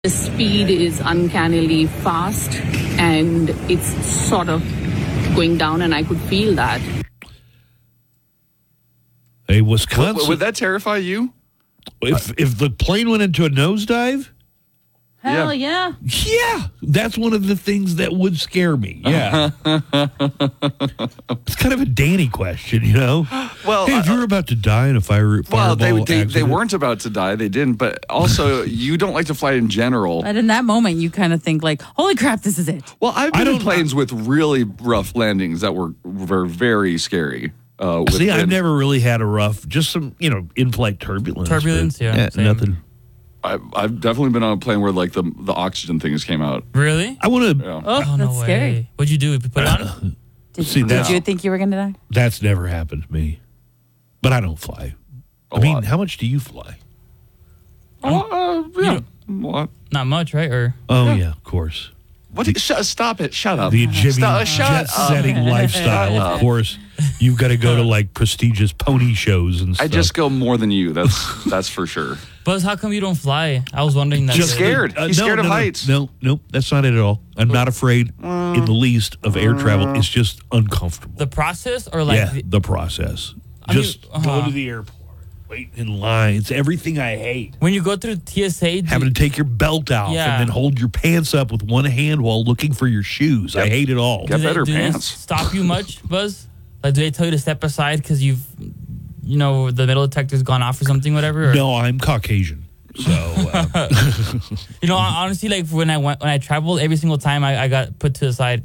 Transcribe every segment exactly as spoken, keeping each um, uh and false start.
The speed is uncannily fast and it's sort of going down, and I could feel that. Hey, Wisconsin. Would, would that terrify you? If if the plane went into a nosedive? Hell yeah. Yeah. That's one of the things that would scare me. Yeah. It's kind of a Danny question, you know? Well, hey, if uh, you were about to die in a fire, Well, they, fireball they, they accident- weren't about to die. They didn't. But also, you don't like to fly in general. But in that moment, you kind of think like, holy crap, this is it. Well, I've been I in don't- planes with really rough landings that were, were very scary. Uh, with See, I've wind. never really had a rough, just some, you know, in-flight turbulence. Turbulence, but, yeah, same. nothing. I've, I've definitely been on a plane where like the the oxygen things came out. Really? I want to. Yeah. Oh, Oh, no that's way. scary. What'd you do? You put it on? Did, See, did that's- you think you were going to die? That's never happened to me. But I don't fly. A I mean, lot. how much do you fly? Oh, uh, yeah. What? Not much, right? Or Oh, yeah, of course. What? Sh- stop it! Shut up! The Jimmy Stop- shut up. jet-setting lifestyle, Shut of up. course. You've got to go to, like, prestigious pony shows and stuff. I just go more than you. That's that's for sure. Buzz, how come you don't fly? I was wondering that. Just too. scared. He's scared of no, heights. No, no, that's not it at all. I'm not afraid in the least of air travel. It's just uncomfortable. The process, or like, yeah, the- the process. I mean, just uh-huh. go to the airport, wait in line. It's everything I hate. when you go through T S A, do- Having to take your belt off Yeah. and then hold your pants up with one hand while looking for your shoes. I hate it all. Get do they, better do pants. They stop you much, Buzz? Like, do they tell you to step aside because you've, you know, the metal detector's gone off or something, whatever? Or, No, I'm Caucasian. So, uh, You know, honestly, like when I went when I traveled, every single time I, I got put to the side.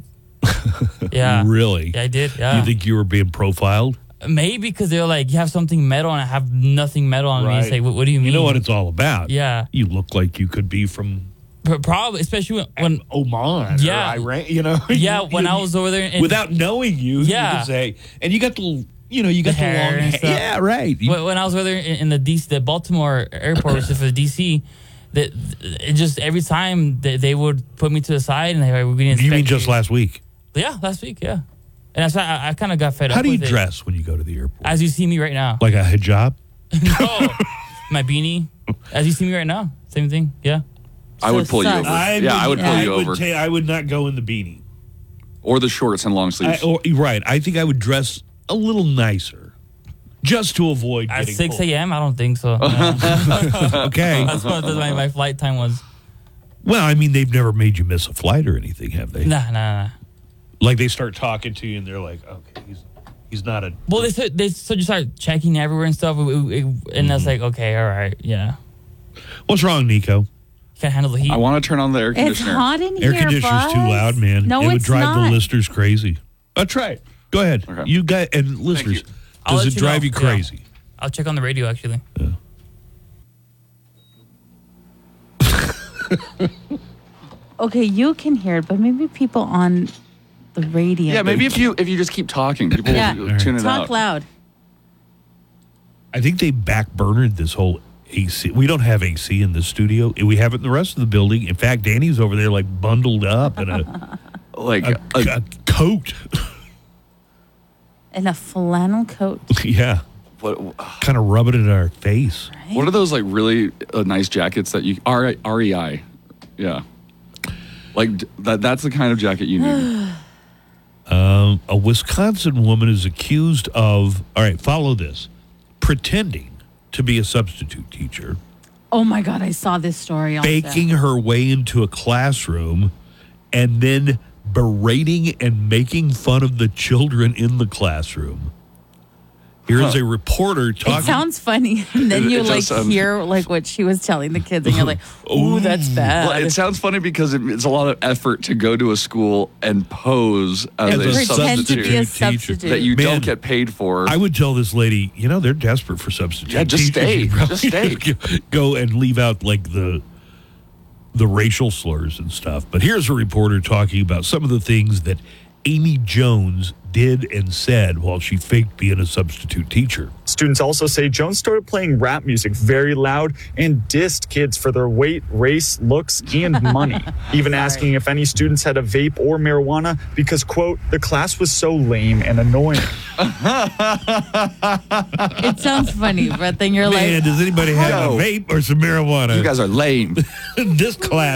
Yeah, really? yeah, I did. Yeah, You think you were being profiled? maybe because they're like, you have something metal and I have nothing metal on me. It's like, what, what do you mean? You know what it's all about. Yeah. You look like you could be from P- Probably, especially when, when Oman Yeah. or Iran, you know? yeah, You- when you- I was over there, and without knowing you, Yeah. you could say, and you got the, you know, you got the, hair long and hair. stuff. Yeah, right. You- when, when I was over there in, in the D C, the Baltimore airport, which is for the D C, that it just every time they, they would put me to the side and they would be you mean just last week? Yeah, last week, yeah. And that's why I, I kind of got fed How up do you with dress when you go to the airport? it. As you see me right now. Like a hijab? No, my beanie. As you see me right now, same thing. Yeah. I would pull you sus. over. yeah, I would pull I you would over. ta- I would not go in the beanie. Or the shorts and long I, sleeves. or, right. I think I would dress a little nicer just to avoid At getting six pulled. a.m., I don't think so. Yeah. Okay. That's what my, my flight time was. Well, I mean, they've never made you miss a flight or anything, have they? Nah, nah, nah. Like they start talking to you and they're like, okay, he's he's not a. Well, they said they so you start checking everywhere and stuff, it- it- and that's like, okay, all right, yeah. What's wrong, Nico? Can't handle the heat. I want to turn on the air It's conditioner. hot in Air here, conditioner's too Buzz. loud, man. No, it would it's drive not. the listeners crazy. Oh, try it. Go ahead. Okay. You got and listeners. you. I'll Does let it you drive know. you Yeah. crazy? I'll check on the radio actually. Okay, you can hear it, but maybe people on the radio. Yeah, maybe if you if you just keep talking, people Yeah. will tune it Talk out. loud. I think they backburnered this whole A C. We don't have A C in the studio. We have it in the rest of the building. In fact, Danny's over there like bundled up in a, Like a, a, a coat. In a flannel coat. Yeah. what, Kind of rubbing it in our face. what are those like really uh, nice jackets that you R R E I? Yeah. Like d- that that's the kind of jacket you need. Um, a Wisconsin woman is accused of, all right, follow this, pretending to be a substitute teacher, Oh my God, I saw this story also. faking her way into a classroom, and then berating and making fun of the children in the classroom. Here's a reporter It talking. sounds funny. And then It- you it like does sound- hear like what she was telling the kids and you're like, ooh, that's bad. Well, it sounds funny because it, it's a lot of effort to go to a school and pose as And a pretend to substitute be a teacher substitute. that you Man, don't get paid for. I would tell this lady, you know, they're desperate for substitute Yeah, just teachers. stay. You probably Just stay. Go and leave out like the the racial slurs and stuff. But here's a reporter talking about some of the things that Amy Jones did and said while she faked being a substitute teacher. Students also say Jones started playing rap music very loud and dissed kids for their weight, race, looks, and money, even asking if any students had a vape or marijuana because, quote, the class was so lame and annoying. It sounds funny, but then you're Man, like, does anybody have Yo. a vape or some marijuana? You guys are lame. This class